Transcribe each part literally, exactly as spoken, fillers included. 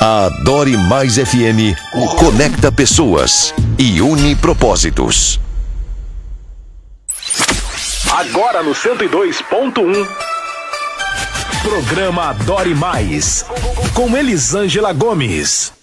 A Adore Mais F M conecta pessoas e une propósitos. Agora no cento e dois ponto um. Programa Adore Mais, com Elisângela Gomes.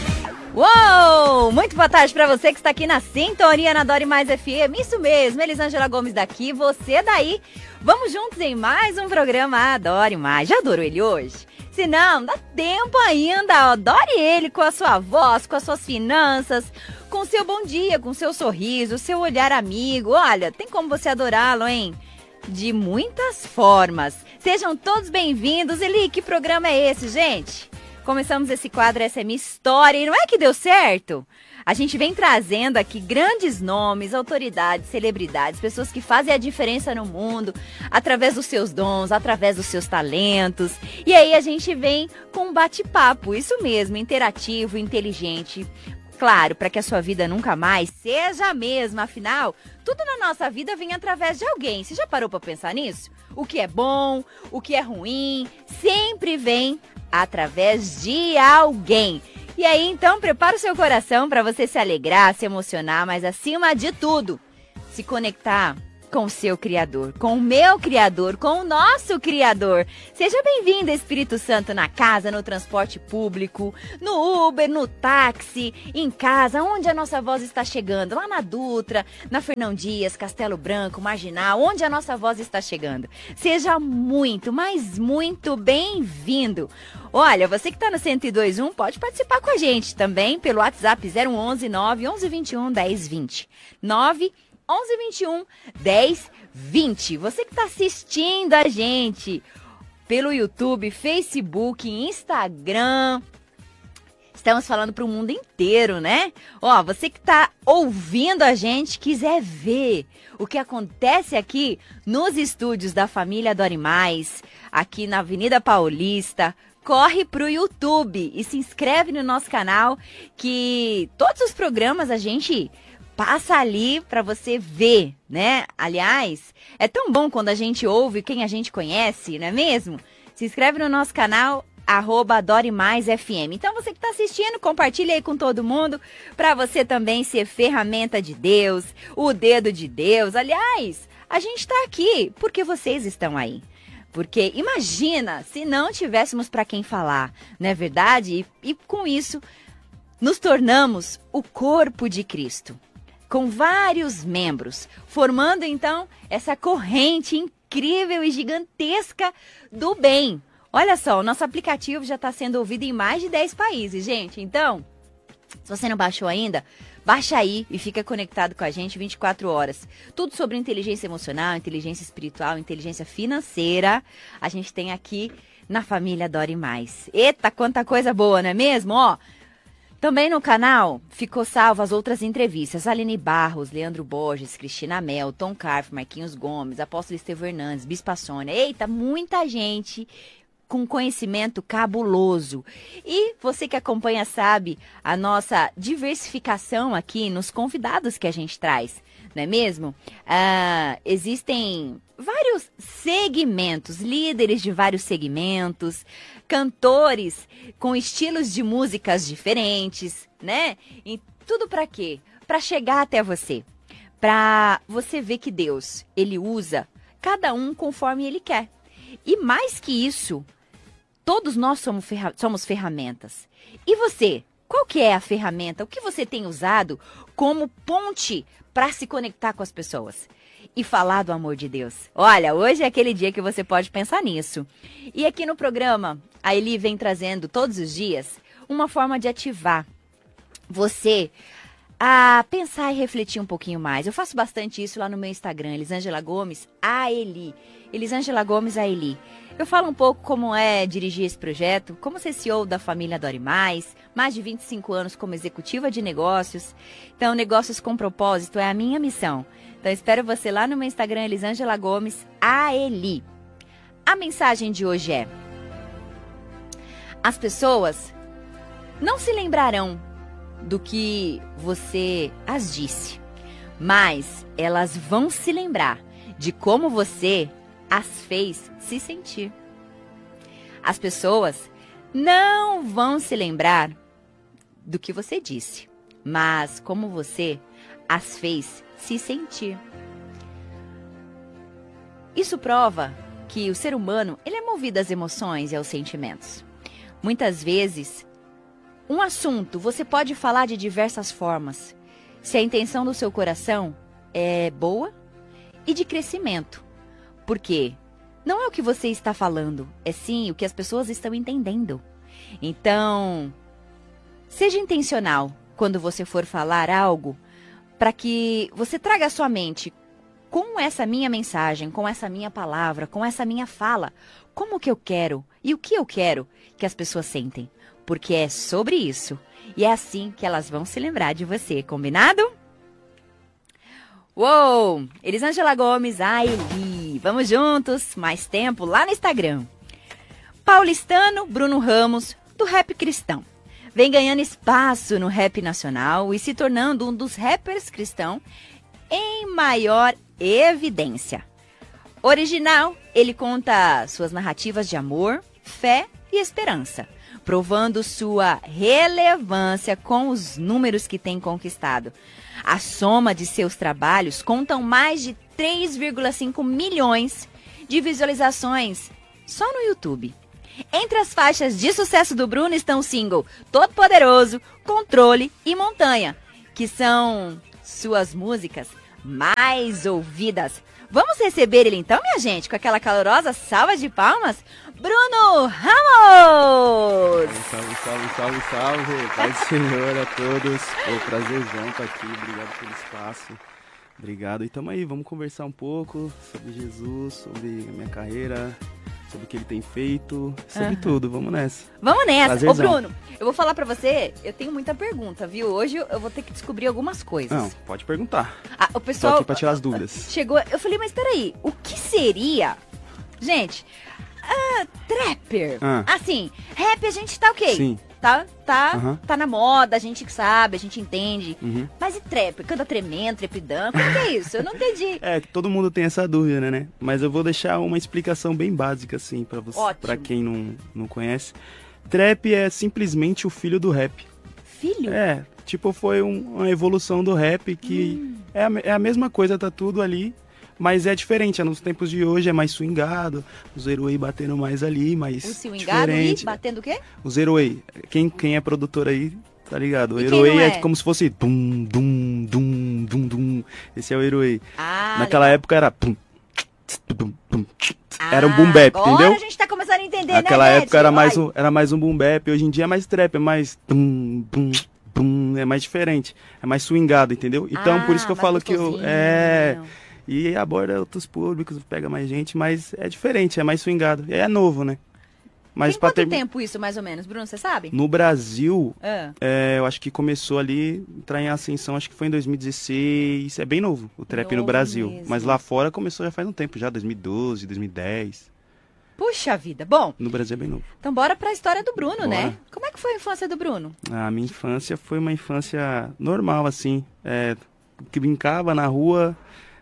Uou! Muito boa tarde para você que está aqui na sintonia na Adore Mais F M. Isso mesmo, Elisângela Gomes daqui, você daí. Vamos juntos em mais um programa Adore Mais. Já adorou ele hoje? Se não, dá tempo ainda. Adore ele com a sua voz, com as suas finanças, com o seu bom dia, com o seu sorriso, o seu olhar amigo. Olha, tem como você adorá-lo, hein? De muitas formas. Sejam todos bem-vindos. Eli, que programa é esse, gente? Começamos esse quadro, essa é minha história, e não é que deu certo? A gente vem trazendo aqui grandes nomes, autoridades, celebridades, pessoas que fazem a diferença no mundo, através dos seus dons, através dos seus talentos. E aí a gente vem com um bate-papo, isso mesmo, interativo, inteligente. Claro, para que a sua vida nunca mais seja a mesma, afinal, tudo na nossa vida vem através de alguém. Você já parou para pensar nisso? O que é bom, o que é ruim, sempre vem através de alguém. E aí, então, prepara o seu coração para você se alegrar, se emocionar, mas acima de tudo, se conectar com o seu Criador, com o meu Criador, com o nosso Criador. Seja bem-vindo, Espírito Santo, na casa, no transporte público, no Uber, no táxi, em casa, onde a nossa voz está chegando, lá na Dutra, na Fernão Dias, Castelo Branco, Marginal, onde a nossa voz está chegando. Seja muito, mas muito bem-vindo. Olha, você que está no cento e dois ponto um pode participar com a gente também pelo WhatsApp zero onze nove onze vinte e um dez vinte. nove onze vinte e um dez vinte. Você que está assistindo a gente pelo YouTube, Facebook, Instagram. Estamos falando para o mundo inteiro, né? Ó, você que está ouvindo a gente, quiser ver o que acontece aqui nos estúdios da família Adore Mais, aqui na Avenida Paulista, corre pro YouTube e se inscreve no nosso canal, que todos os programas a gente passa ali para você ver, né? Aliás, é tão bom quando a gente ouve quem a gente conhece, não é mesmo? Se inscreve no nosso canal, arroba Adore Mais F M. Então você que está assistindo, compartilha aí com todo mundo, para você também ser ferramenta de Deus, o dedo de Deus. Aliás, a gente está aqui porque vocês estão aí. Porque imagina se não tivéssemos para quem falar, não é verdade? E, e com isso, nos tornamos o corpo de Cristo, com vários membros, formando então essa corrente incrível e gigantesca do bem. Olha só, o nosso aplicativo já está sendo ouvido em mais de dez países, gente. Então, se você não baixou ainda, baixa aí e fica conectado com a gente vinte e quatro horas. Tudo sobre inteligência emocional, inteligência espiritual, inteligência financeira, a gente tem aqui na família Adore Mais. Eita, quanta coisa boa, não é mesmo? Ó, também no canal ficou salvo as outras entrevistas. Aline Barros, Leandro Borges, Cristina Mel, Tom Carf, Marquinhos Gomes, Apóstolo Estevão Hernandes, Bispa Sônia. Eita, muita gente com conhecimento cabuloso. E você que acompanha sabe a nossa diversificação aqui nos convidados que a gente traz, não é mesmo? Ah, existem vários segmentos, líderes de vários segmentos, cantores com estilos de músicas diferentes, né? E tudo para quê? Para chegar até você, para você ver que Deus, ele usa cada um conforme ele quer. E mais que isso, todos nós somos, ferra- somos ferramentas. E você, qual que é a ferramenta? O que você tem usado como ponte para se conectar com as pessoas e falar do amor de Deus? Olha, hoje é aquele dia que você pode pensar nisso. E aqui no programa, a Eli vem trazendo todos os dias uma forma de ativar você a pensar e refletir um pouquinho mais. Eu faço bastante isso lá no meu Instagram, Elisângela Gomes, a Eli. Elisângela Gomes, a Eli. Eu falo um pouco como é dirigir esse projeto, como ser C E O da família Adore Mais, mais de vinte e cinco anos como executiva de negócios. Então, negócios com propósito é a minha missão. Então, espero você lá no meu Instagram, Elisângela Gomes, a Eli. A mensagem de hoje é: as pessoas não se lembrarão do que você as disse, mas elas vão se lembrar de como você as fez se sentir. As pessoas não vão se lembrar do que você disse, mas como você as fez se sentir. Isso prova que o ser humano ele é movido às emoções e aos sentimentos. Muitas vezes, um assunto você pode falar de diversas formas, se a intenção do seu coração é boa e de crescimento. Porque não é o que você está falando, é sim o que as pessoas estão entendendo. Então, seja intencional quando você for falar algo, para que você traga à sua mente, com essa minha mensagem, com essa minha palavra, com essa minha fala, como que eu quero e o que eu quero que as pessoas sentem. Porque é sobre isso. E é assim que elas vão se lembrar de você, combinado? Uou! Elisângela Gomes, a Eli. Vamos juntos, mais tempo lá no Instagram. Paulistano Bruno Ramos, do rap cristão. Vem ganhando espaço no rap nacional e se tornando um dos rappers cristãos em maior evidência. Original, ele conta suas narrativas de amor, fé e esperança, provando sua relevância com os números que tem conquistado. A soma de seus trabalhos contam mais de três vírgula cinco milhões de visualizações só no YouTube. Entre as faixas de sucesso do Bruno estão o single Todo Poderoso, Controle e Montanha, que são suas músicas mais ouvidas. Vamos receber ele então, minha gente, com aquela calorosa salva de palmas, Bruno Ramos! Salve, salve, salve, salve! Pai do Senhor a todos. Pô, prazerzão estar aqui, obrigado pelo espaço. Obrigado. E tamo aí, vamos conversar um pouco sobre Jesus, sobre a minha carreira, sobre o que ele tem feito, sobre uhum. tudo. Vamos nessa. Vamos nessa. Prazerzão. Ô, Bruno, eu vou falar pra você, eu tenho muita pergunta, viu? Hoje eu vou ter que descobrir algumas coisas. Não, pode perguntar. Ah, o pessoal... Tô aqui pra tirar as dúvidas. Chegou, eu falei, mas peraí, o que seria... Gente, ah, trapper. Ah. Assim, rap a gente tá ok. Sim. Tá, tá, uhum. tá na moda, a gente sabe, a gente entende. Uhum. Mas e trap? Canta tremendo, trepidão? Como que é isso? Eu não entendi. É, todo mundo tem essa dúvida, né? Mas eu vou deixar uma explicação bem básica, assim, pra você, Ótimo. Pra quem não, não conhece. Trap é simplesmente o filho do rap. Filho? É, tipo, foi um, uma evolução do rap que hum. é, a, é a mesma coisa, tá tudo ali. Mas é diferente, nos tempos de hoje é mais swingado, o Zero Way batendo mais ali, mais o swingado diferente. E batendo o quê? O Zero Way, quem, quem é produtor aí, tá ligado? O e Zero Way é? é como se fosse dum, dum, dum, dum, dum. Esse é o Zero Way. Ah, naquela legal. época era pum, pum, pum, era um boom bap, agora entendeu? Agora a gente tá começando a entender, naquela né, época era mais, um, era mais um boom bap, hoje em dia é mais trap, é mais dum, bum, bum, é mais diferente, é mais swingado, entendeu? Então ah, por isso que eu falo que eu... É... Não. E aborda outros públicos, pega mais gente, mas é diferente, é mais swingado. É novo, né? Mas Tem quanto ter... tempo isso, mais ou menos, Bruno, você sabe? No Brasil, ah. é, eu acho que começou ali, entrar em ascensão, acho que foi em dois mil e dezesseis. É bem novo, o trap novo no Brasil. Mesmo. Mas lá fora começou já faz um tempo, já dois mil e doze, dois mil e dez. Puxa vida, bom. No Brasil é bem novo. Então bora pra história do Bruno, bora. né? Como é que foi a infância do Bruno? A minha infância foi uma infância normal, assim. É, que brincava na rua...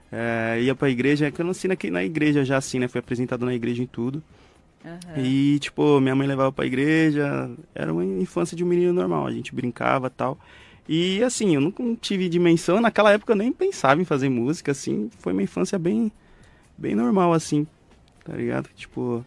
É, ia pra igreja, que eu nasci na, na igreja já assim, né? Fui apresentado na igreja em tudo. Uhum. E, tipo, minha mãe levava pra igreja. Era uma infância de um menino normal. A gente brincava e tal. E, assim, eu nunca tive dimensão. Naquela época eu nem pensava em fazer música, assim. Foi uma infância bem, bem normal, assim. Tá ligado? Tipo...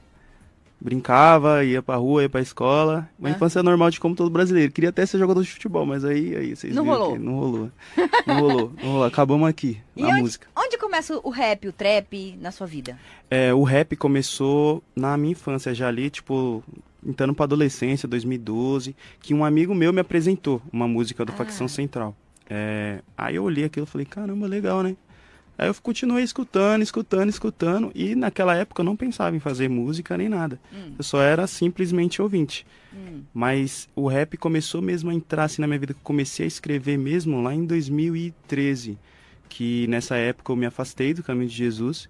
Brincava, ia pra rua, ia pra escola. Uma ah. infância normal de como todo brasileiro. Queria até ser jogador de futebol, mas aí, aí vocês não viram rolou. que não rolou. Não rolou, não rolou. Acabamos aqui, e na onde, música. Onde começa o rap, o trap na sua vida? É, o rap começou na minha infância, já ali, tipo, entrando pra adolescência, dois mil e doze, que um amigo meu me apresentou uma música do ah. Facção Central. É, aí eu olhei aquilo e falei, caramba, legal, né? Aí eu continuei escutando, escutando, escutando. E naquela época eu não pensava em fazer música nem nada. Hum. Eu só era simplesmente ouvinte. Hum. Mas o rap começou mesmo a entrar assim na minha vida. Eu comecei a escrever mesmo lá em dois mil e treze. Que nessa época eu me afastei do caminho de Jesus.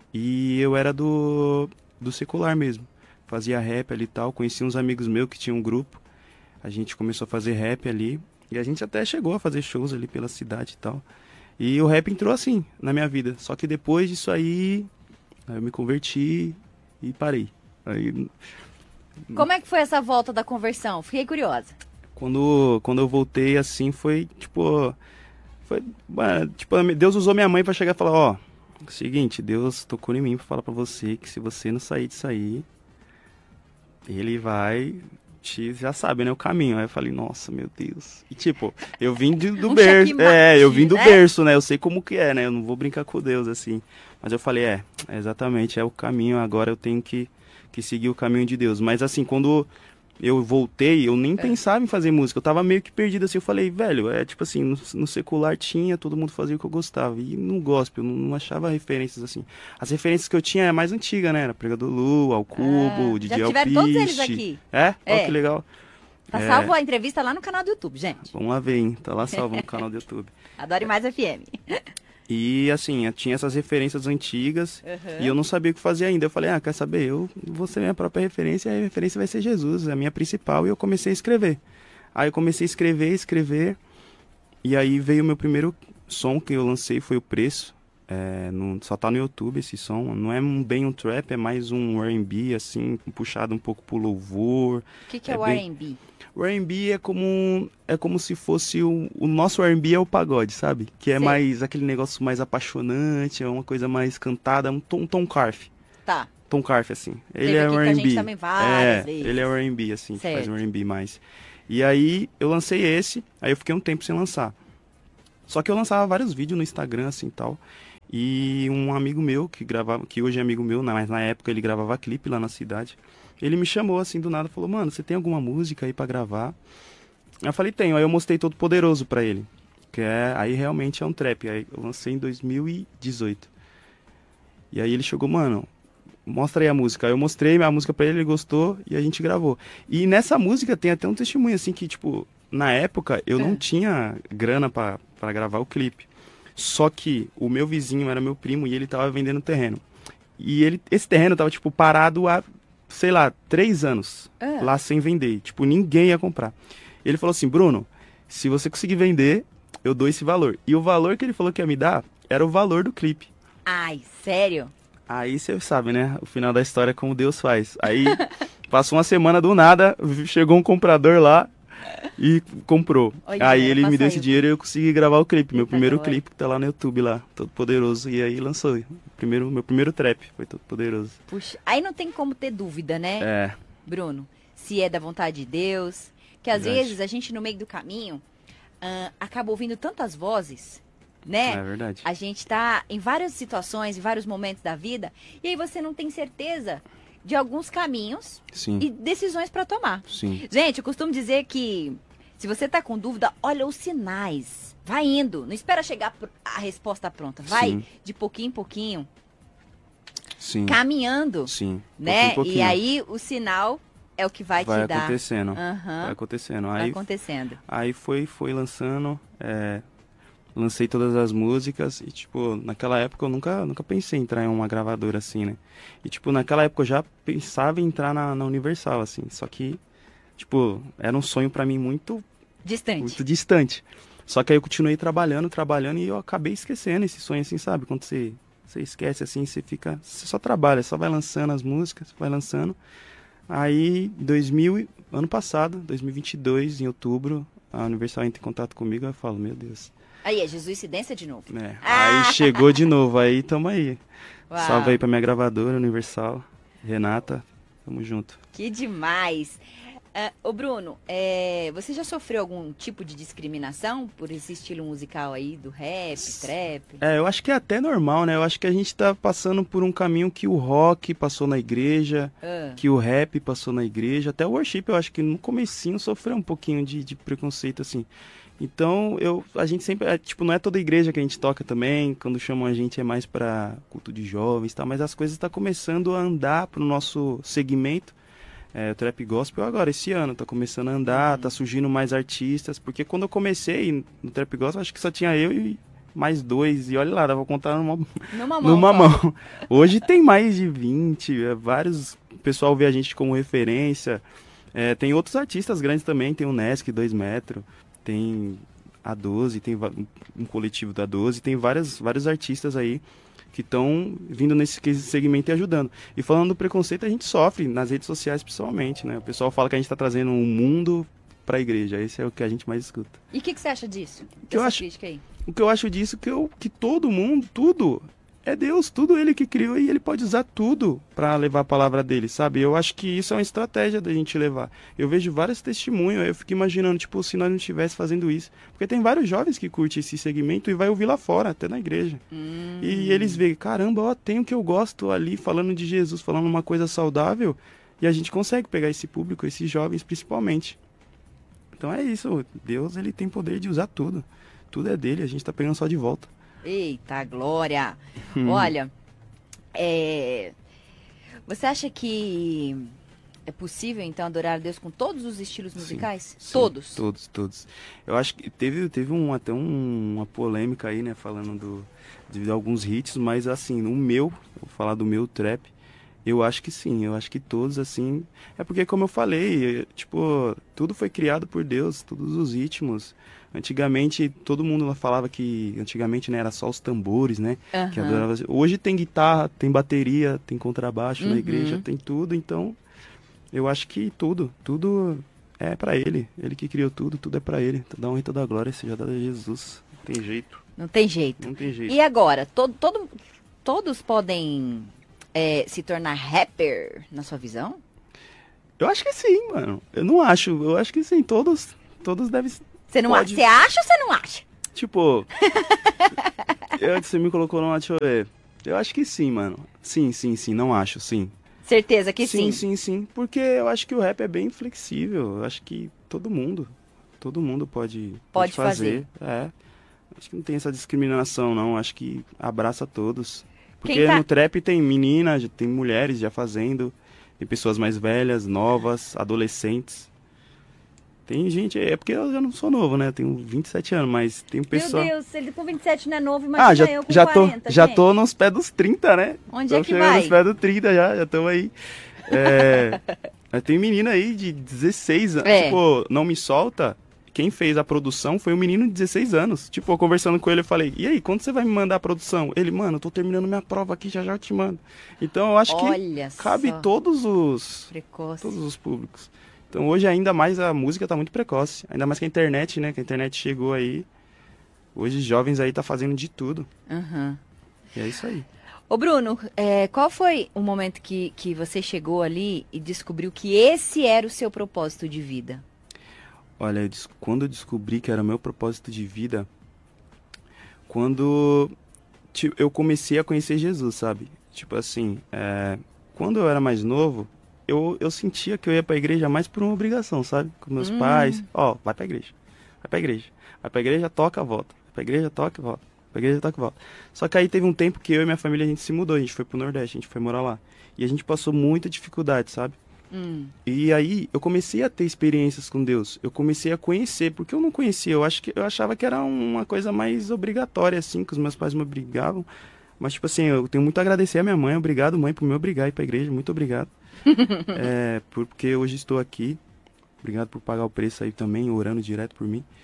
E eu era do, do secular mesmo. Fazia rap ali e tal. Conheci uns amigos meus que tinham um grupo. A gente começou a fazer rap ali. E a gente até chegou a fazer shows ali pela cidade e tal. E o rap entrou assim na minha vida. Só que depois disso aí, aí eu me converti e parei. Aí Como é que foi essa volta da conversão? Fiquei curiosa. Quando, quando eu voltei, assim, foi, tipo... Foi, tipo, Deus usou minha mãe pra chegar e falar, ó... Seguinte, Deus tocou em mim pra falar pra você que se você não sair disso aí, Ele vai... Te, já sabe, né, o caminho. Aí eu falei, nossa, meu Deus. E tipo, eu vim de, do um berço. É, eu vim do né? berço, né? Eu sei como que é, né? Eu não vou brincar com Deus, assim. Mas eu falei, é, exatamente, é o caminho. Agora eu tenho que, que seguir o caminho de Deus. Mas assim, quando eu voltei, eu nem é. pensava em fazer música. Eu tava meio que perdido, assim. Eu falei, velho, é tipo assim, no, no secular tinha, todo mundo fazia o que eu gostava. E no gospel, eu não, não achava referências, assim. As referências que eu tinha é mais antiga, né? Era Pregador Lu, Ao Cubo, ah, D J já tiveram todos eles aqui. É? É. Olha que legal. Tá é... salvo a entrevista lá no canal do YouTube, gente. Vamos lá ver, hein? Tá lá salvo no canal do YouTube. Adore Mais F M. E assim, tinha essas referências antigas uhum. e eu não sabia o que fazer ainda. Eu falei, ah, quer saber? Eu vou ser minha própria referência e a referência vai ser Jesus, a minha principal. E eu comecei a escrever. Aí eu comecei a escrever, escrever. E aí veio o meu primeiro som que eu lancei, foi O Preço. É, no, só tá no YouTube esse som. Não é um, bem um trap, é mais um R and B, assim, puxado um pouco pro louvor. O que, que é, é o bem... R and B? O R and B é como, é como se fosse o, o nosso R and B é o pagode, sabe? Que é Sei. mais aquele negócio mais apaixonante, é uma coisa mais cantada, um Tom, Tom Carf. Tá. Tom Carf, assim. Ele Teve é o R and B. A gente também várias é, vezes. ele é o R and B, assim, certo. que faz um R and B mais. E aí eu lancei esse, aí eu fiquei um tempo sem lançar. Só que eu lançava vários vídeos no Instagram, assim, tal. E um amigo meu, que gravava, que hoje é amigo meu, mas na época ele gravava clipe lá na cidade, ele me chamou, assim, do nada, falou, mano, você tem alguma música aí pra gravar? Eu falei, tenho. Aí eu mostrei Todo Poderoso pra ele. Que é, aí realmente é um trap. Aí eu lancei em dois mil e dezoito. E aí ele chegou, mano, mostra aí a música. Aí eu mostrei a música pra ele, ele gostou e a gente gravou. E nessa música tem até um testemunho, assim, que, tipo, na época eu é. não tinha grana pra, pra gravar o clipe. Só que o meu vizinho era meu primo e ele tava vendendo terreno. E ele, esse terreno tava, tipo, parado há, sei lá, três anos. É. Lá sem vender. Tipo, ninguém ia comprar. Ele falou assim, Bruno, se você conseguir vender, eu dou esse valor. E o valor que ele falou que ia me dar era o valor do clipe. Ai, sério? Aí você sabe, né? O final da história é como Deus faz. Aí passou uma semana do nada, chegou um comprador lá e comprou. Olha, aí ele me deu esse dinheiro e eu consegui gravar o clipe. Meu primeiro agora. clipe que tá lá no YouTube, lá, Todo Poderoso. E aí lançou. Primeiro, meu primeiro trap foi Todo Poderoso. Puxa, aí não tem como ter dúvida, né? É. Bruno, se é da vontade de Deus... Que às verdade. vezes a gente no meio do caminho uh, acaba ouvindo tantas vozes, né? É verdade. A gente tá em várias situações, em vários momentos da vida, e aí você não tem certeza de alguns caminhos Sim. e decisões para tomar. Sim. Gente, eu costumo dizer que se você tá com dúvida, olha os sinais. Vai indo, não espera chegar a resposta pronta. Vai Sim. de pouquinho em pouquinho. Sim. Caminhando. Sim. Né? Pouquinho, pouquinho. E aí o sinal é o que vai, vai te dar. acontecendo. Uhum. Vai acontecendo. Vai aí, acontecendo. Aí foi, foi lançando, é, lancei todas as músicas e, tipo, naquela época eu nunca, nunca pensei em entrar em uma gravadora assim, né? E, tipo, naquela época eu já pensava em entrar na, na Universal, assim. Só que, tipo, era um sonho pra mim muito... Distante. Muito distante. Só que aí eu continuei trabalhando, trabalhando e eu acabei esquecendo esse sonho, assim, sabe? Quando você, você esquece, assim, você fica... Você só trabalha, só vai lançando as músicas, vai lançando... Aí, dois mil, ano passado, dois mil e vinte e dois, em outubro, a Universal entra em contato comigo e eu falo, meu Deus. Aí, é Jesuicidência de novo. É, ah! Aí chegou de novo, aí tamo aí. Uau. Salve aí pra minha gravadora, Universal, Renata, tamo junto. Que demais! Uh, ô Bruno, é, você já sofreu algum tipo de discriminação por esse estilo musical aí, do rap, trap? É, eu acho que é até normal, né? Eu acho que a gente tá passando por um caminho que o rock passou na igreja, uh. que o rap passou na igreja, até o worship eu acho que no comecinho sofreu um pouquinho de, de preconceito, assim. Então, eu, a gente sempre, é, tipo, não é toda igreja que a gente toca também, quando chamam a gente é mais pra culto de jovens e tal, mas as coisas estão começando a andar pro nosso segmento. É, o trap gospel agora, esse ano, tá começando a andar, uhum. tá surgindo mais artistas, porque quando eu comecei no trap gospel, acho que só tinha eu e mais dois, e olha lá, dava pra contar numa, numa mão. Numa mão. Hoje tem mais de vinte, é, vários, o pessoal vê a gente como referência, é, tem outros artistas grandes também, tem o Nesk, dois metros, tem a doze, tem um coletivo da doze, tem várias, vários artistas aí que estão vindo nesse segmento e ajudando. E falando do preconceito, a gente sofre nas redes sociais principalmente, né? O pessoal fala que a gente está trazendo um mundo para a igreja, esse é o que a gente mais escuta. E o que, que você acha disso? Que eu Essa acho, crítica aí? o que eu acho disso que, eu, que todo mundo, tudo, é Deus, tudo Ele que criou e Ele pode usar tudo para levar a palavra dele, sabe? Eu acho que isso é uma estratégia da gente levar. Eu vejo vários testemunhos, eu fico imaginando, tipo, se nós não estivesse fazendo isso. Porque tem vários jovens que curtem esse segmento e vai ouvir lá fora, até na igreja. Hum. E eles veem, caramba, ó, tem o que eu gosto ali, falando de Jesus, falando uma coisa saudável, e a gente consegue pegar esse público, esses jovens principalmente. Então é isso, Deus ele tem poder de usar tudo. Tudo é dele, a gente tá pegando só de volta. Eita, glória! Olha, é... você acha que é possível, então, adorar a Deus com todos os estilos musicais? Sim, sim, todos? Todos, todos. Eu acho que teve, teve um, até um, uma polêmica aí, né, falando do, de alguns hits, mas assim, o meu, vou falar do meu trap, eu acho que sim, eu acho que todos, assim... É porque, como eu falei, tipo, tudo foi criado por Deus, todos os ritmos. Antigamente, todo mundo falava que... Antigamente, né, era só os tambores, né? Uhum. Que adorava... Hoje tem guitarra, tem bateria, tem contrabaixo, uhum, na igreja, tem tudo. Então, eu acho que tudo, tudo é pra Ele. Ele que criou tudo, tudo é pra Ele. Dá honra e toda a glória, seja dada a Jesus. Não tem jeito. Não tem jeito. Não tem jeito. E agora, todo, todo, todos podem... É, se tornar rapper, na sua visão? Eu acho que sim, mano. Eu não acho. Eu acho que sim. Todos, todos devem... Você não acha? Você acha ou você não acha? Tipo... eu, você me colocou numa... Deixa eu ver. Eu acho que sim, mano. Sim, sim, sim. Não acho, sim. Certeza que sim? Sim, sim, sim. Porque eu acho que o rap é bem flexível. Eu acho que todo mundo... Todo mundo pode, pode, pode fazer. fazer. É. Acho que não tem essa discriminação, não. Acho que abraça todos. Porque tá... no trap tem meninas, tem mulheres já fazendo, tem pessoas mais velhas, novas, adolescentes. Tem gente, é porque eu já não sou novo, né? Eu tenho vinte e sete anos, mas tem pessoa... Meu Deus, ele com vinte e sete não é novo, imagina ah, já, eu com já quarenta, tô, já gente. tô nos pés dos trinta, né? Onde tô é que chegando vai? nos pés dos trinta já, já estamos aí. É, tem menina aí de dezesseis anos, é. Tipo, Não Me Solta... Quem fez a produção foi um menino de dezesseis anos. Tipo, eu conversando com ele, eu falei, e aí, quando você vai me mandar a produção? Ele, mano, eu tô terminando minha prova aqui, já já eu te mando. Então, eu acho Olha que cabe só. todos os Precoce. todos os públicos. Então, hoje, ainda mais, a música tá muito precoce. Ainda mais que a internet, né? Que a internet chegou aí. Hoje, jovens aí tá fazendo de tudo. Uhum. E é isso aí. Ô, Bruno, é, qual foi o momento que, que você chegou ali e descobriu que esse era o seu propósito de vida? Olha, quando eu descobri que era meu propósito de vida, quando tipo, eu comecei a conhecer Jesus, sabe? Tipo assim, é, quando eu era mais novo, eu, eu sentia que eu ia pra igreja mais por uma obrigação, sabe? Com meus hum. pais, ó, oh, vai pra igreja, vai pra igreja, vai pra igreja, toca, volta, vai pra igreja, toca, volta, vai pra igreja, toca, volta. Só que aí teve um tempo que eu e minha família, a gente se mudou, a gente foi pro Nordeste, a gente foi morar lá. E a gente passou muita dificuldade, sabe? Hum. E aí eu comecei a ter experiências com Deus. Eu comecei a conhecer, porque eu não conhecia. Eu, acho que, eu achava que era uma coisa mais obrigatória, assim, que os meus pais me obrigavam. Mas, tipo assim, eu tenho muito a agradecer a minha mãe. Obrigado, mãe, por me obrigar a ir pra igreja. Muito obrigado. é, porque hoje estou aqui. Obrigado por pagar o preço aí também, orando direto por mim.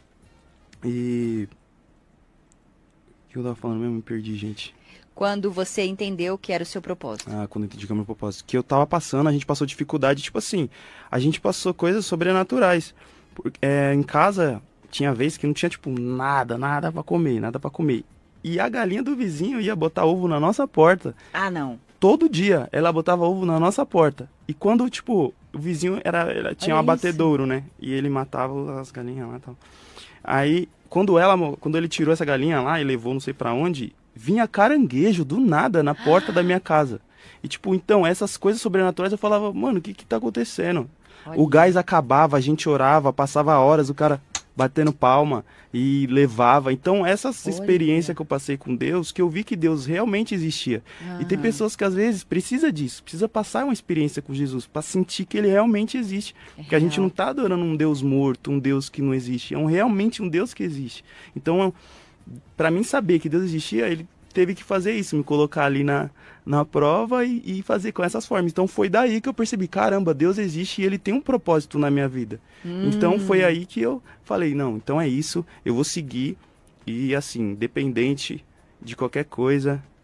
E... O que eu tava falando mesmo? Me perdi, gente. Quando você entendeu que era o seu propósito. Ah, quando eu entendi que era o meu propósito. Que eu tava passando, a gente passou dificuldade, tipo assim, a gente passou coisas sobrenaturais. É, em casa, tinha vez que não tinha, tipo, nada, nada pra comer, nada pra comer. E a galinha do vizinho ia botar ovo na nossa porta. Ah, não. Todo dia, ela botava ovo na nossa porta. E quando, tipo, o vizinho era, era tinha um abatedouro, né? E ele matava as galinhas lá e tal. Aí, quando, ela, quando ele tirou essa galinha lá e levou não sei pra onde... Vinha caranguejo do nada na porta da minha casa. E tipo, então, essas coisas sobrenaturais eu falava, mano, o que que tá acontecendo? Olha. O gás acabava, a gente orava, passava horas, o cara batendo palma e levava. Então, essas experiências que eu passei com Deus, que eu vi que Deus realmente existia. Uhum. E tem pessoas que às vezes precisa disso, precisa passar uma experiência com Jesus para sentir que ele realmente existe. É porque real. A gente não tá adorando um Deus morto, um Deus que não existe, é um, realmente um Deus que existe. Então, para mim saber que Deus existia, ele teve que fazer isso, me colocar ali na, na prova e, e fazer com essas formas. Então foi daí que eu percebi, caramba, Deus existe e ele tem um propósito na minha vida. Hum. Então foi aí que eu falei, não, então é isso, eu vou seguir e assim, independente de qualquer coisa,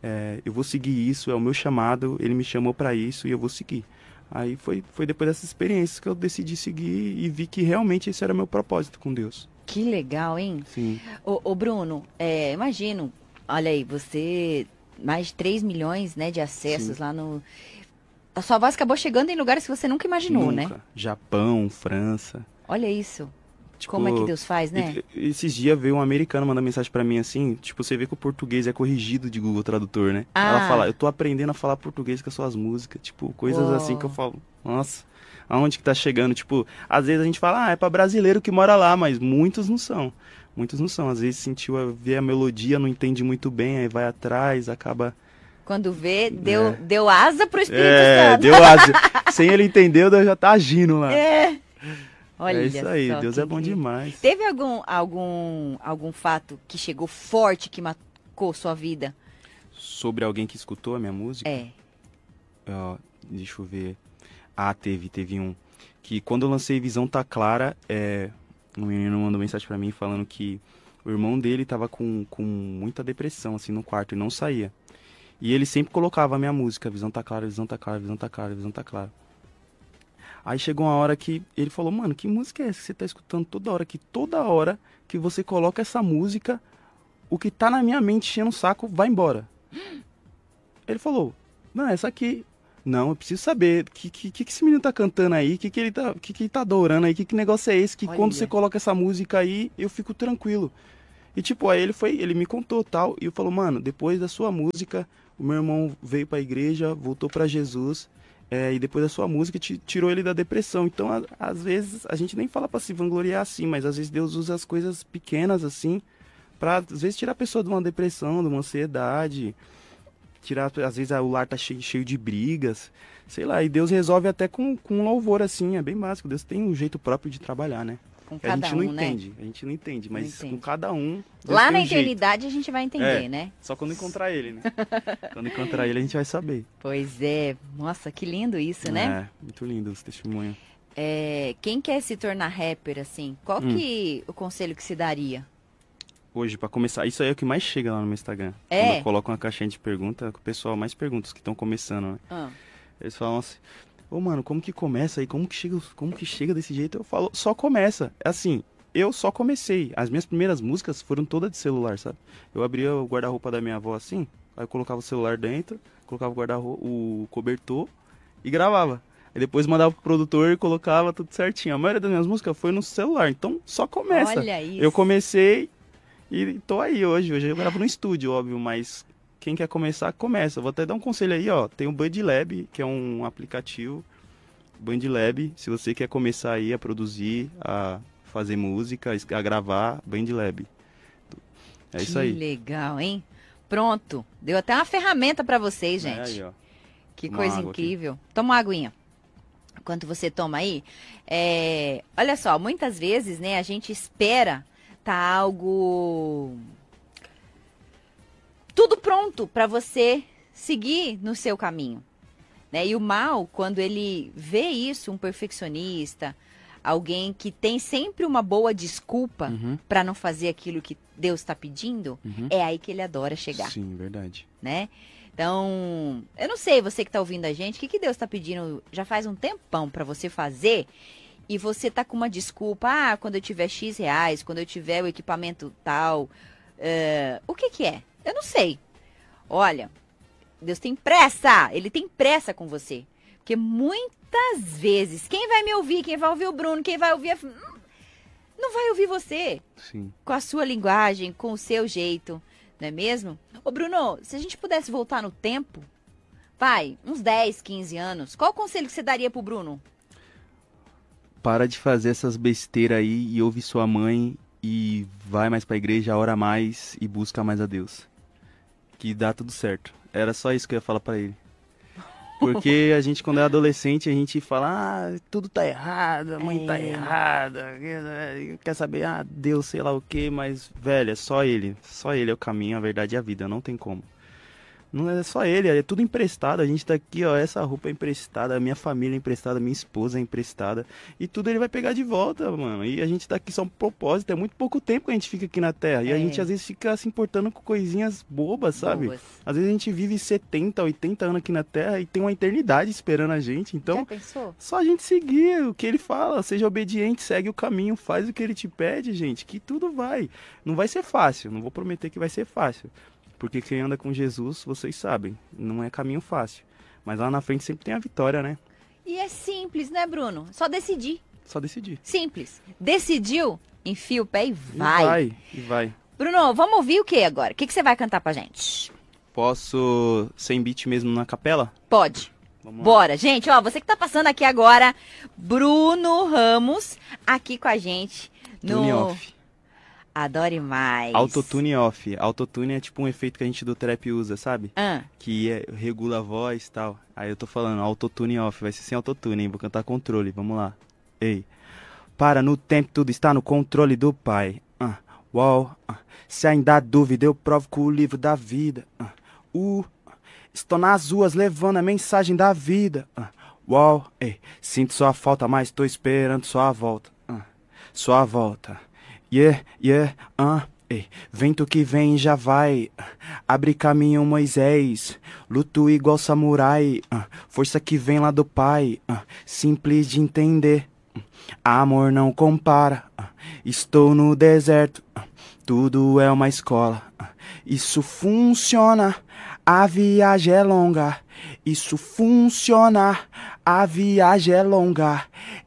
é, eu vou seguir isso, é o meu chamado, ele me chamou para isso e eu vou seguir. Aí foi, foi depois dessas experiências que eu decidi seguir e vi que realmente esse era o meu propósito com Deus. Que legal, hein? Sim. Ô, ô Bruno, é, imagino, olha aí, você, mais de três milhões, né, de acessos Sim. lá no... A sua voz acabou chegando em lugares que você nunca imaginou, Nunca. né? Japão, França. Olha isso. Tipo, Como é que Deus faz, né? e- Esses dias veio um americano mandar mensagem pra mim assim, tipo, você vê que o português é corrigido de Google Tradutor, né? Ah. Ela fala, eu tô aprendendo a falar português com as suas músicas, tipo, coisas Uou. assim que eu falo, nossa, aonde que tá chegando? Tipo, às vezes a gente fala, ah, é pra brasileiro que mora lá, mas muitos não são. Muitos não são. Às vezes sentiu a ver a melodia, não entende muito bem, aí vai atrás, acaba... Quando vê, deu, É. deu asa pro Espírito É, Santo. deu asa. Sem ele entender, Deus já tá agindo lá. É. Olha é isso aí, só Deus que é bom incrível. demais. Teve algum, algum, algum fato que chegou forte, que marcou sua vida? Sobre alguém que escutou a minha música? É. Ó, deixa eu ver. Ah, teve, teve um. Que quando eu lancei Visão Tá Clara, é, um menino mandou mensagem pra mim falando que o irmão dele tava com, com muita depressão, assim, no quarto e não saía. E ele sempre colocava a minha música, Visão Tá Clara, Visão Tá Clara, Visão Tá Clara, Visão Tá Clara. Aí chegou uma hora que ele falou, mano, que música é essa que você tá escutando toda hora? Que toda hora que você coloca essa música, o que tá na minha mente enchendo o saco vai embora. Ele falou, não, essa aqui... Não, eu preciso saber, o que, que, que esse menino tá cantando aí? O que, que, ele tá, que, que ele tá adorando aí? Que, que negócio é esse? Que Olha. quando você coloca essa música aí, eu fico tranquilo. E tipo, aí ele foi, ele me contou tal, e eu falou, mano, depois da sua música, o meu irmão veio pra igreja, voltou pra Jesus, é, e depois da sua música ti- tirou ele da depressão. Então, a- às vezes, a gente nem fala pra se vangloriar assim, mas às vezes Deus usa as coisas pequenas assim, pra às vezes tirar a pessoa de uma depressão, de uma ansiedade, tirar, às vezes o lar tá cheio, cheio de brigas, sei lá, e Deus resolve até com, com louvor assim, é bem básico, Deus tem um jeito próprio de trabalhar, né? Com Que a cada gente um, não né? entende, a gente não entende, mas entende. com cada um. Deus Lá tem na um jeito. eternidade a gente vai entender, É. né? Só quando encontrar ele, né? Quando encontrar ele a gente vai saber. Pois é. Nossa, que lindo isso, né? É, muito lindo esse testemunho. É, quem quer se tornar rapper, assim, qual Hum. que o conselho que se daria? Hoje, pra começar, isso aí é o que mais chega lá no meu Instagram. É? Quando eu coloco uma caixinha de pergunta, o pessoal mais pergunta, os que estão começando, né? Ah, Eles falam assim, ô mano, como que começa aí? Como que chega, como que chega desse jeito? Eu falo, só começa. É assim, eu só comecei. As minhas primeiras músicas foram todas de celular, sabe? Eu abria o guarda-roupa da minha avó assim, aí eu colocava o celular dentro, colocava o guarda-roupa, o cobertor e gravava. Aí depois mandava pro produtor e colocava tudo certinho. A maioria das minhas músicas foi no celular, então só começa. olha isso. Eu comecei e tô aí hoje. Hoje eu gravo no estúdio, óbvio, mas quem quer começar, começa. Vou até dar um conselho aí, ó. Tem o BandLab, que é um aplicativo. BandLab, se você quer começar aí a produzir, a fazer música, a gravar, BandLab. É isso Que aí. legal, hein? Pronto. Deu até uma ferramenta pra vocês, É gente. aí, ó. Que Uma coisa água aqui. incrível. Toma uma aguinha. Enquanto você toma aí, é, olha só, muitas vezes, né, a gente espera tá algo tudo pronto para você seguir no seu caminho, né? E o mal, quando ele vê isso, um perfeccionista, alguém que tem sempre uma boa desculpa Uhum. para não fazer aquilo que Deus está pedindo, Uhum. é aí que ele adora chegar, Sim, verdade. né? Então, eu não sei, você que tá ouvindo a gente, o que, que Deus tá pedindo já faz um tempão pra você fazer e você tá com uma desculpa, ah, quando eu tiver X reais, quando eu tiver o equipamento tal, eh, o que que é? Eu não sei. Olha, Deus tem pressa, Ele tem pressa com você. Porque muitas vezes, quem vai me ouvir, quem vai ouvir o Bruno, quem vai ouvir a... não vai ouvir você Sim. com a sua linguagem, com o seu jeito, não é mesmo? Ô Bruno, se a gente pudesse voltar no tempo, vai, uns dez, quinze anos, qual o conselho que você daria pro Bruno? Para de fazer essas besteiras aí e ouve sua mãe e vai mais pra igreja, ora mais e busca mais a Deus. Que dá tudo certo. Era só isso que eu ia falar pra ele. Porque a gente, quando é adolescente, a gente fala, ah, tudo tá errado, a mãe tá É. errada, quer saber, ah, Deus, sei lá o quê, mas, velho, é só ele. Só ele é o caminho, a verdade e a vida, não tem como. Não é só ele, é tudo emprestado. A gente tá aqui, ó, essa roupa é emprestada, a minha família é emprestada, minha esposa é emprestada. E tudo ele vai pegar de volta, mano. E a gente tá aqui só um propósito. É muito pouco tempo que a gente fica aqui na Terra. E É. a gente às vezes fica se importando com coisinhas bobas, sabe? Boas. Às vezes a gente vive setenta, oitenta anos aqui na Terra e tem uma eternidade esperando a gente. Então, Já pensou? só a gente seguir o que ele fala, seja obediente, segue o caminho, faz o que ele te pede, gente, que tudo vai. Não vai ser fácil, não vou prometer que vai ser fácil. Porque quem anda com Jesus, vocês sabem, não é caminho fácil. Mas lá na frente sempre tem a vitória, né? E é simples, né, Bruno? Só decidir. Só decidir. Simples. Decidiu, enfia o pé e E vai. vai, e vai. Bruno, vamos ouvir o que agora? O que, que você vai cantar pra gente? Posso sem beat mesmo na capela? Pode. Vamos lá. Bora, gente, ó, você que tá passando aqui agora, Bruno Ramos, aqui com a gente Tune no off. Adore Mais. Autotune off. Autotune é tipo um efeito que a gente do trap usa, sabe? Ah, Que é, regula a voz e tal. Aí eu tô falando, autotune off, vai ser sem autotune, hein? Vou cantar controle, vamos lá. Ei. Para no tempo, tudo está no controle do Pai. Ah, uau. Ah. Se ainda há dúvida, eu provo com o livro da vida. Ah, uh. Estou nas ruas levando a mensagem da vida. Ah, uau. Ei. Sinto sua falta, mas tô esperando sua volta. Ah, sua volta. Yeah, yeah, ah, ei, vento que vem já vai, abre caminho Moisés, luto igual samurai, ah, força que vem lá do pai, ah, simples de entender, amor não compara, ah, estou no deserto, ah, tudo é uma escola, ah, isso funciona, a viagem é longa, isso funciona, a viagem é longa,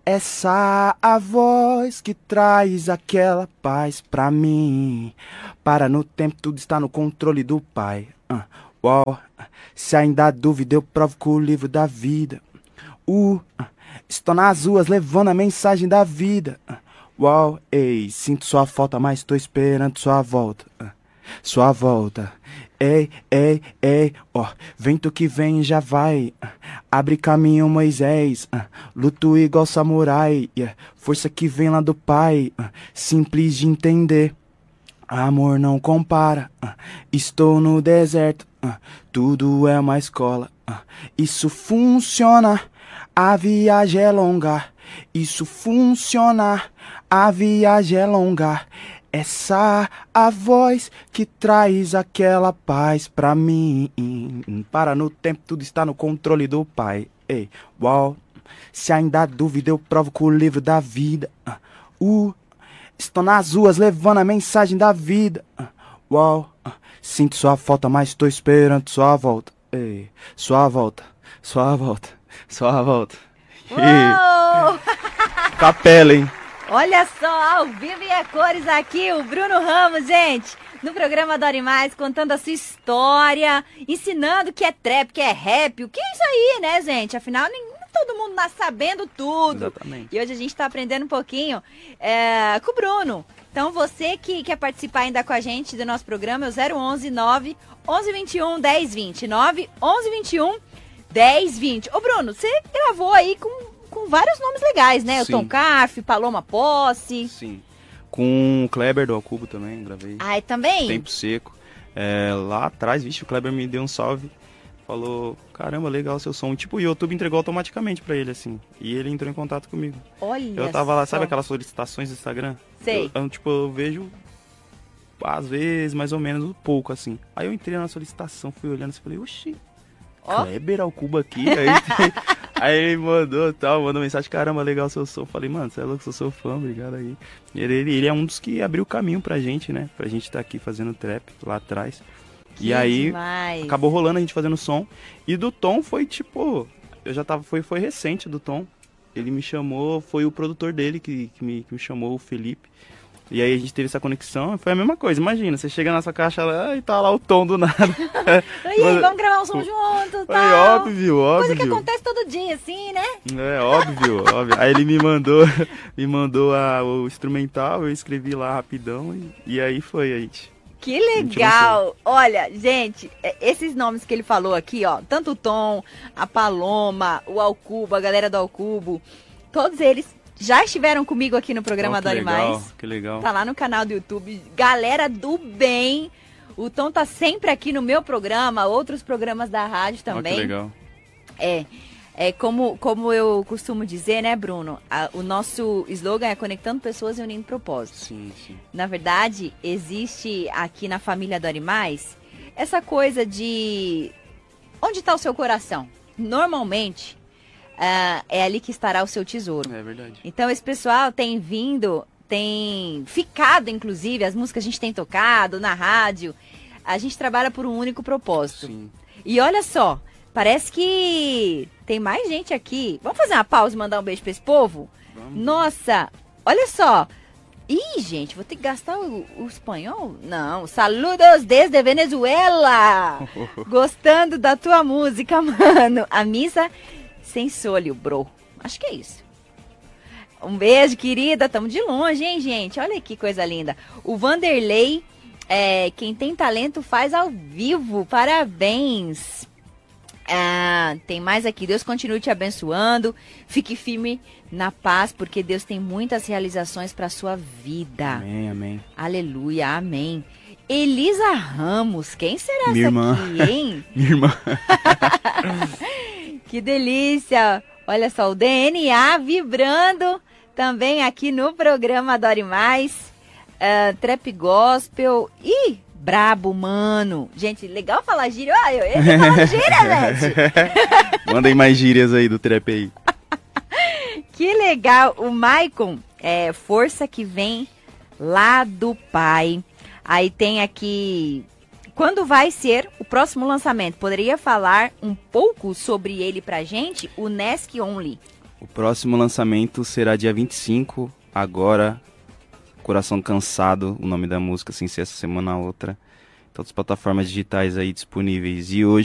essa a voz que traz aquela paz pra mim. Para no tempo, tudo está no controle do Pai. Uh, uau. Se ainda há dúvida, eu provo com o livro da vida. Uh, uh, estou nas ruas levando a mensagem da vida. Uh, uau, ei, sinto sua falta, mas tô esperando sua volta. Uh, sua volta. Ei, ei, ei, ó, vento que vem já vai, abre caminho Moisés, luto igual samurai, força que vem lá do pai, simples de entender, amor não compara, estou no deserto, tudo é uma escola, isso funciona, a viagem é longa, isso funciona, a viagem é longa. Essa a voz que traz aquela paz pra mim. Para no tempo, tudo está no controle do Pai. Ei, uau. Se ainda há dúvida, eu provo com o livro da vida. Uh, estou nas ruas levando a mensagem da vida. Uau. Sinto sua falta, mas estou esperando sua volta. Ei, sua volta, sua volta, sua volta. uou! Capela, hein? Olha só, ao vivo e a cores aqui, o Bruno Ramos, gente, no programa Adore Mais, contando a sua história, ensinando o que é trap, o que é rap, o que é isso aí, né, gente? Afinal, nem todo mundo nasce sabendo tudo. Exatamente. E hoje a gente tá aprendendo um pouquinho é, com o Bruno. Então, você que quer participar ainda com a gente do nosso programa, é o zero onze, nove, onze vinte e um, dez vinte, nove, onze vinte e um, dez vinte. Ô, Bruno, você gravou aí com... com vários nomes legais, né? Sim. O Tom Carf, Paloma Posse. Sim. Com o Kleber do Alcubo também, gravei. Ai, também? Tempo Seco. É, lá atrás, vixe, o Kleber me deu um salve. Falou, caramba, legal o seu som. E, tipo, o YouTube entregou automaticamente pra ele, assim. E ele entrou em contato comigo. Olha Eu tava lá, só. sabe aquelas solicitações do Instagram? Sei. Eu, eu, tipo, eu vejo, às vezes, mais ou menos, um pouco, assim. Aí eu entrei na solicitação, fui olhando e falei, oxi, Ó. Kleber Alcubo aqui? Aí, aí ele mandou tal, mandou mensagem, caramba, legal o seu som. Falei, mano, você é louco, sou seu fã, obrigado aí. Ele, ele, ele é um dos que abriu o caminho pra gente, né? Pra gente estar aqui fazendo trap lá atrás. Que e aí, demais. acabou rolando a gente fazendo som. E do Tom foi tipo, eu já tava, foi, foi recente do Tom. Ele me chamou, foi o produtor dele que, que, me, que me chamou, o Felipe. E aí a gente teve essa conexão, foi a mesma coisa. Imagina, você chega na sua caixa lá e tá lá o Tom do nada. E aí, vamos gravar um som junto, Foi tal. óbvio, óbvio. Coisa que acontece todo dia, assim, né? É, óbvio, óbvio. Aí ele me mandou, me mandou a, o instrumental, eu escrevi lá rapidão e, e aí foi, a gente. Que legal! Olha, gente, é, esses nomes que ele falou aqui, ó, tanto o Tom, a Paloma, o Alcubo, a galera do Alcubo, todos eles já estiveram comigo aqui no programa Oh, que Adore legal, Mais. que legal. Tá lá no canal do YouTube. Galera do bem. O Tom tá sempre aqui no meu programa, outros programas da rádio também. Oh, que legal. É, é como, como eu costumo dizer, né, Bruno? A, o nosso slogan é conectando pessoas e unindo propósitos. Sim, sim. Na verdade, existe aqui na família Adore Mais essa coisa de onde está o seu coração? Normalmente, uh, é ali que estará o seu tesouro. É verdade. Então, esse pessoal tem vindo, tem ficado, inclusive, as músicas que a gente tem tocado na rádio. A gente trabalha por um único propósito. Sim. E olha só, parece que tem mais gente aqui. Vamos fazer uma pausa e mandar um beijo para esse povo? Vamos. Nossa, olha só. Ih, gente, vou ter que gastar o, o espanhol? Não. Saludos desde Venezuela. Gostando da tua música, mano. A missa sem solho, bro. Acho que é isso. Um beijo, querida. Tamo de longe, hein, gente? Olha que coisa linda. O Vanderlei, é, quem tem talento faz ao vivo. Parabéns. Ah, tem mais aqui. Deus continue te abençoando. Fique firme na paz, porque Deus tem muitas realizações para sua vida. Amém, amém. Aleluia, amém. Elisa Ramos, quem será Minha essa irmã. aqui, hein? Minha irmã. Que delícia. Olha só, o D N A vibrando também aqui no programa Adore Mais. Uh, Trap Gospel. Ih, brabo, mano. Gente, legal falar gíria. Ah, eu ia falar gíria, gente. Mandem mais gírias aí do trap aí. Que legal. O Maicon, é força que vem lá do pai. Aí tem aqui, quando vai ser o próximo lançamento? Poderia falar um pouco sobre ele pra gente? O Nesk Only. O próximo lançamento será dia vinte e cinco, agora, Coração Cansado, o nome da música, sem ser essa semana ou outra. Todas as plataformas digitais aí disponíveis. E hoje